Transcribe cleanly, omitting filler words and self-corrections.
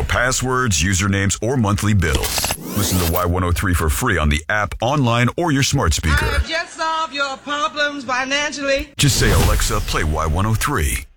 passwords, usernames, or monthly bills. Listen to Y103 for free on the app, online, or your smart speaker. I have just solved your problems financially. Just say, Alexa, play Y103.